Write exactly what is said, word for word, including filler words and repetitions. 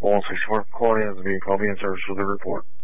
one six four, quality as a vehicle, be in service with the report.